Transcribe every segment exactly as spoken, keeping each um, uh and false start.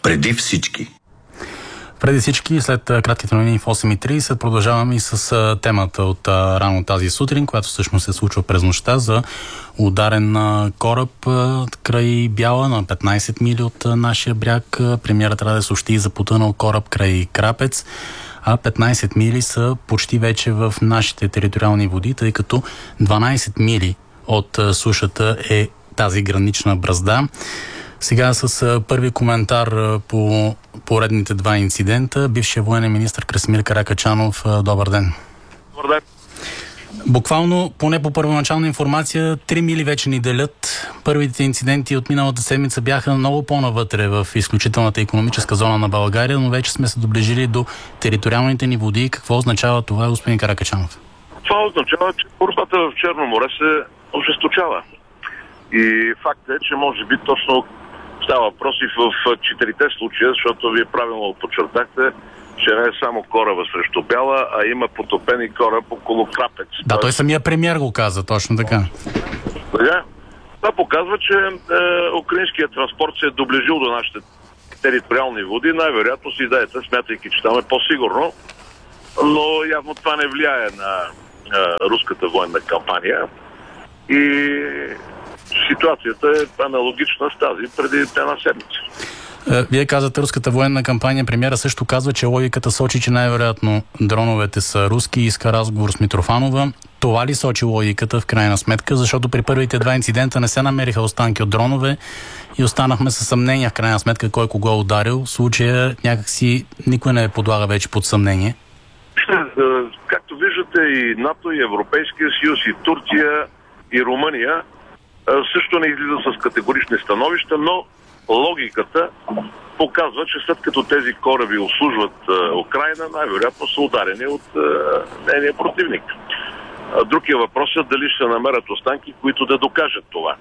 преди всички. Преди всички, след кратките новини в осем и трийсет, продължаваме и с темата от рано тази сутрин, която всъщност се случва през нощта за ударен кораб край Бяла на петнайсет мили от нашия бряг. Премиерът трябва да съобщи за потънал кораб край Крапец, а петнайсет мили са почти вече в нашите териториални води, тъй като дванайсет мили от сушата е тази гранична бразда. Сега с първи коментар по поредните два инцидента. Бившия военен министър Красимир Каракачанов. Добър ден. Добър ден. Буквално, поне по първоначална информация, три мили вече ни делят. Първите инциденти от миналата седмица бяха много по-навътре в изключителната икономическа зона на България, но вече сме се доближили до териториалните ни води. Какво означава това, господин Каракачанов? Това означава, че борбата в Черно море се ожесточава. И факт е, че може би точно става въпрос и в четирите случая, защото вие правилно подчертахте, че не е само кораба срещу Бяла, а има потопени кораб около Крапец. Да, той самия премиер го каза, точно така. Да, това показва, че е, украинският транспорт се е доближил до нашите териториални води, най-вероятно с идеята, смятайки, че там е по-сигурно, но явно това не влияе на е, руската военна кампания. И ситуацията е аналогична с тази преди една седмица. Вие казвате руската военна кампания. Премиера също казва, че логиката сочи, че най-вероятно дроновете са руски. Иска разговор с Митрофанова. Това ли сочи логиката в крайна сметка? Защото при първите два инцидента не се намериха останки от дронове и останахме със съмнения в крайна сметка кой кого е ударил. В случая някакси никой не подлага вече под съмнение. Както виждате, и НАТО, и Европейския съюз, и Турция, и Румъния също не излиза с категорични становища, но логиката показва, че след като тези кораби обслужват Украйна, най-вероятно са ударени от нейния противник. Другия въпрос е дали ще намерят останки, които да докажат това.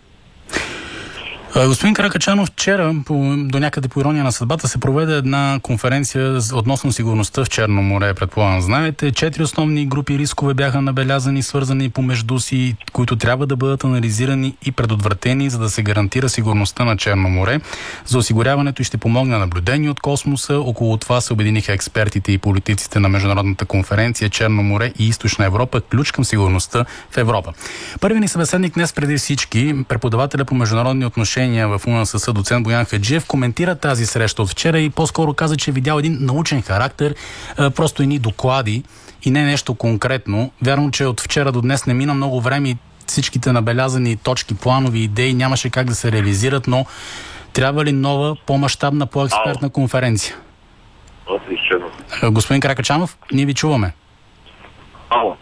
Господин Каракачанов, вчера, по, до някъде по ирония на съдбата, се проведе една конференция относно сигурността в Черно море, предполагам. Знаете, четири основни групи рискове бяха набелязани, свързани помежду си, които трябва да бъдат анализирани и предотвратени, за да се гарантира сигурността на Черно море. За осигуряването и ще помогне наблюдение от космоса. Около това се обединиха експертите и политиците на Международната конференция Черно море и Източна Европа, ключ към сигурността в Европа. Първи ни събеседник днес преди всички, преподавателя по международни отношения в УНСС, доцент Боян Хаджиев, коментира тази среща от вчера и по-скоро каза, че е видял един научен характер, просто едни доклади и не нещо конкретно. Вярно, че от вчера до днес не мина много време и всичките набелязани точки, планови идеи нямаше как да се реализират, но трябва ли нова, по-мащабна, по-експертна конференция? Отлично. Господин Каракачанов, ние ви чуваме. Ало.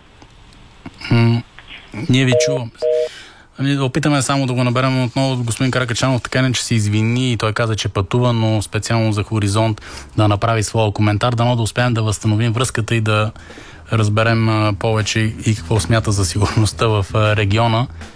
М- ние ви чуваме. Ами, опитаме само да го наберем отново. Господин Каракачанов така не, че се извини и той каза, че пътува, но специално за Хоризонт да направи своя коментар. Дано да успеем да възстановим връзката и да разберем а, повече и какво смята за сигурността в а, региона.